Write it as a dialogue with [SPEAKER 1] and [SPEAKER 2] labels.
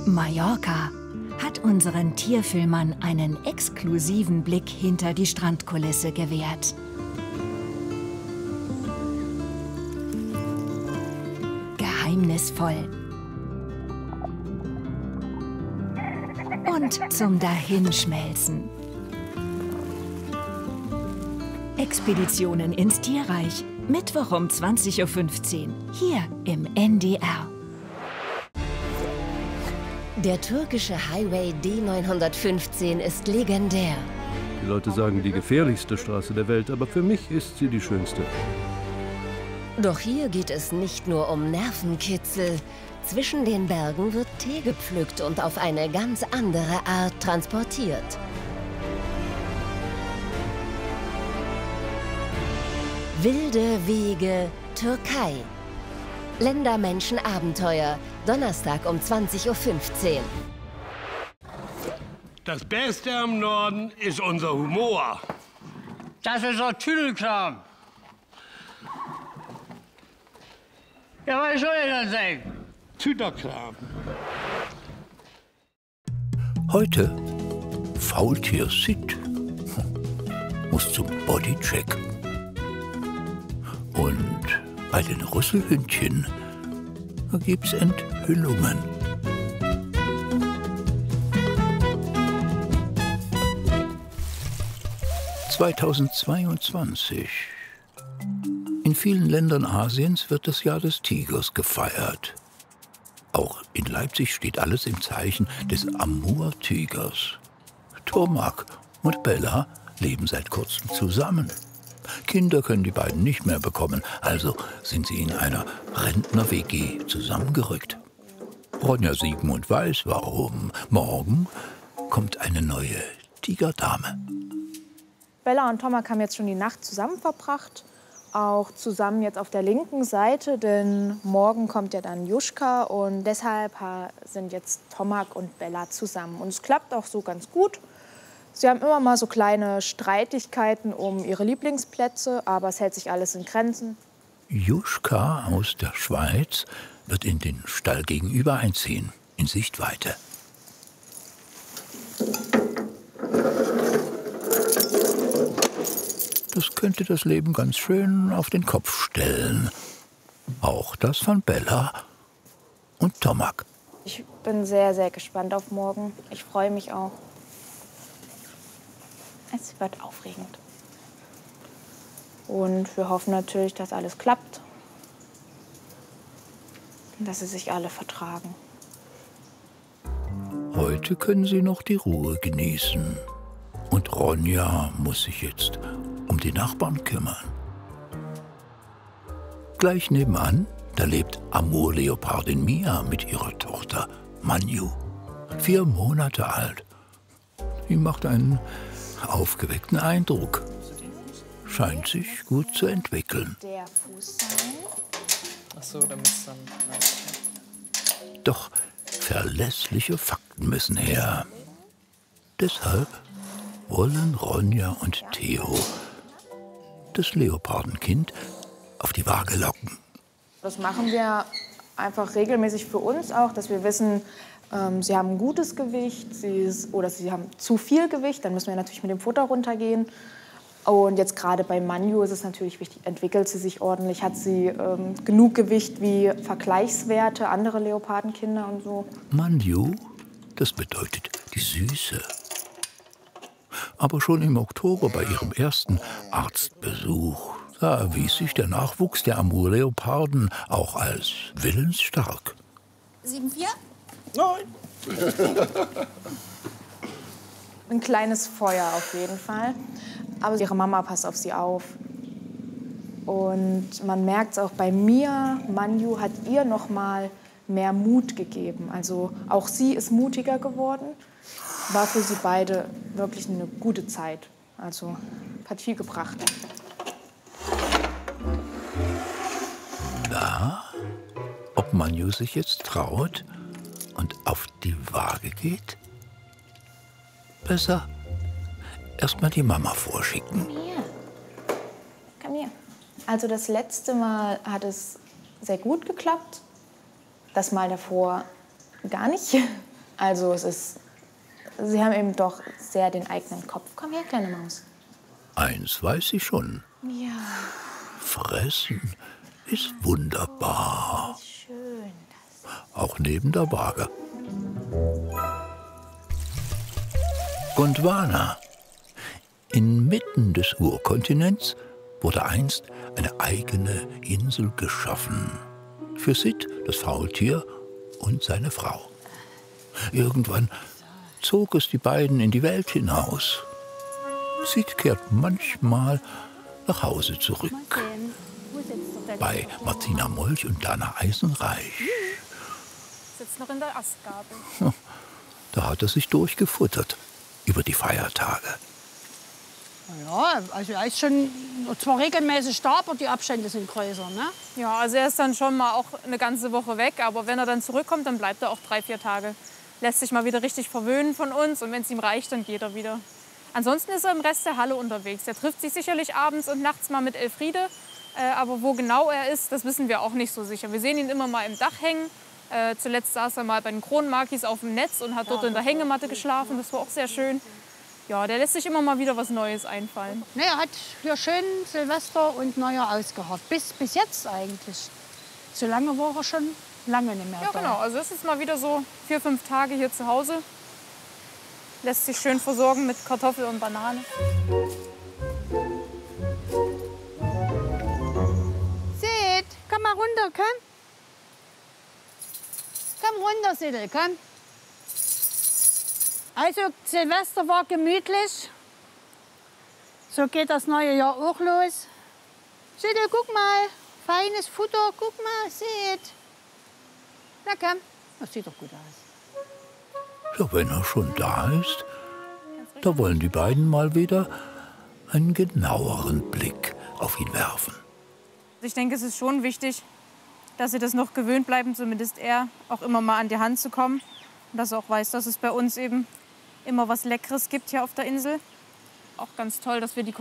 [SPEAKER 1] Mallorca hat unseren Tierfilmern einen exklusiven Blick hinter die Strandkulisse gewährt. Geheimnisvoll und zum Dahinschmelzen. Expeditionen ins Tierreich, Mittwoch um 20:15 Uhr, hier im NDR.
[SPEAKER 2] Der türkische Highway D915 ist legendär.
[SPEAKER 3] Die Leute sagen, die gefährlichste Straße der Welt, aber für mich ist sie die schönste.
[SPEAKER 2] Doch hier geht es nicht nur um Nervenkitzel. Zwischen den Bergen wird Tee gepflückt und auf eine ganz andere Art transportiert. Wilde Wege, Türkei. Länder-Menschen-Abenteuer, Donnerstag um 20:15 Uhr.
[SPEAKER 4] Das Beste am Norden ist unser Humor.
[SPEAKER 5] Das ist doch Tüdelkram. Ja, was soll ich denn sagen?
[SPEAKER 4] Tüderkram.
[SPEAKER 6] Heute Faultier Sid muss zum Bodycheck. Und bei den Rüsselhündchen gibt's Enthüllungen. (2022) In vielen Ländern Asiens wird das Jahr des Tigers gefeiert. Auch in Leipzig steht alles im Zeichen des Amur-Tigers. Tomak und Bella leben seit kurzem zusammen. Kinder können die beiden nicht mehr bekommen, also sind sie in einer Rentner-WG zusammengerückt. Ronja Siegmund weiß warum. Morgen kommt eine neue Tigerdame.
[SPEAKER 7] Bella und Tomak haben jetzt schon die Nacht zusammen verbracht. Auch zusammen jetzt auf der linken Seite, denn morgen kommt ja dann Juschka und deshalb sind jetzt Tomak und Bella zusammen. Und es klappt auch so ganz gut. Sie haben immer mal so kleine Streitigkeiten um ihre Lieblingsplätze, aber es hält sich alles in Grenzen.
[SPEAKER 6] Juschka aus der Schweiz wird in den Stall gegenüber einziehen, in Sichtweite. Das könnte das Leben ganz schön auf den Kopf stellen. Auch das von Bella und Tomak.
[SPEAKER 7] Ich bin sehr, sehr gespannt auf morgen. Ich freue mich auch. Es wird aufregend. Und wir hoffen natürlich, dass alles klappt. Und dass sie sich alle vertragen.
[SPEAKER 6] Heute können sie noch die Ruhe genießen. Und Ronja muss sich jetzt um die Nachbarn kümmern. Gleich nebenan, da lebt Amur-Leopardin Mia mit ihrer Tochter Manju, 4 Monate alt. Die macht einen aufgeweckten Eindruck. Scheint sich gut zu entwickeln.
[SPEAKER 7] Der Fuß sein.
[SPEAKER 8] Ach so, damit es dann...
[SPEAKER 6] Doch verlässliche Fakten müssen her. Deshalb wollen Ronja und Theo das Leopardenkind auf die Waage locken.
[SPEAKER 7] Das machen wir einfach regelmäßig für uns auch, dass wir wissen, sie haben ein gutes Gewicht oder sie haben zu viel Gewicht. Dann müssen wir natürlich mit dem Futter runtergehen. Und jetzt gerade bei Manju ist es natürlich wichtig, entwickelt sie sich ordentlich? Hat sie genug Gewicht wie Vergleichswerte, andere Leopardenkinder und so?
[SPEAKER 6] Manju, das bedeutet die Süße. Aber schon im Oktober bei ihrem ersten Arztbesuch, da erwies sich der Nachwuchs der Amur-Leoparden auch als willensstark.
[SPEAKER 9] 7,4?
[SPEAKER 4] Nein.
[SPEAKER 7] Ein kleines Feuer auf jeden Fall. Aber ihre Mama passt auf sie auf. Und man merkt es auch bei Mia. Manju hat ihr noch mal mehr Mut gegeben. Also auch sie ist mutiger geworden. War für sie beide wirklich eine gute Zeit. Also hat viel gebracht.
[SPEAKER 6] Na, ob Manju sich jetzt traut und auf die Waage geht? Besser erst mal die Mama vorschicken.
[SPEAKER 7] Komm her. Also das letzte Mal hat es sehr gut geklappt. Das Mal davor gar nicht. Also sie haben eben doch sehr den eigenen Kopf. Komm her, kleine Maus.
[SPEAKER 6] Eins weiß ich schon.
[SPEAKER 7] Ja.
[SPEAKER 6] Fressen ist wunderbar.
[SPEAKER 7] Schön.
[SPEAKER 6] Auch neben der Waage. Gondwana. Inmitten des Urkontinents wurde einst eine eigene Insel geschaffen. Für Sid, das Faultier, und seine Frau. Irgendwann zog es die beiden in die Welt hinaus. Sid kehrt manchmal nach Hause zurück. Bei Martina Molch und Dana Eisenreich.
[SPEAKER 7] Sitzt noch in der Astgabel.
[SPEAKER 6] Da hat er sich durchgefuttert über die Feiertage.
[SPEAKER 9] Ja, also er ist schon zwar regelmäßig da, aber die Abstände sind größer, ne?
[SPEAKER 7] Ja, also er ist dann schon mal auch eine ganze Woche weg. Aber wenn er dann zurückkommt, dann bleibt er auch 3, 4 Tage. Lässt sich mal wieder richtig verwöhnen von uns. Und wenn es ihm reicht, dann geht er wieder. Ansonsten ist er im Rest der Halle unterwegs. Er trifft sich sicherlich abends und nachts mal mit Elfriede. Aber wo genau er ist, das wissen wir auch nicht so sicher. Wir sehen ihn immer mal im Dach hängen. Zuletzt saß er mal bei den Kronenmakis auf dem Netz und hat dort in der Hängematte geschlafen. Das war auch sehr schön. Ja, der lässt sich immer mal wieder was Neues einfallen.
[SPEAKER 9] Ne, er hat hier schön Silvester und Neujahr ausgeharrt. Bis jetzt eigentlich. So lange war er schon lange nicht mehr da.
[SPEAKER 7] Ja, genau. Also es ist mal wieder so 4, 5 Tage hier zu Hause. Lässt sich schön versorgen mit Kartoffel und Banane.
[SPEAKER 9] Sid, komm mal runter, komm. Komm runter, Siddel, komm. Also, Silvester war gemütlich. So geht das neue Jahr auch los. Siddel, guck mal. Feines Futter, guck mal, Sid. Na komm, das sieht doch gut aus.
[SPEAKER 6] Ja, wenn er schon da ist, da wollen die beiden mal wieder einen genaueren Blick auf ihn werfen.
[SPEAKER 7] Ich denke, es ist schon wichtig, dass sie das noch gewöhnt bleiben, zumindest er, auch immer mal an die Hand zu kommen. Und dass er auch weiß, dass es bei uns eben immer was Leckeres gibt hier auf der Insel. Auch ganz toll, dass wir die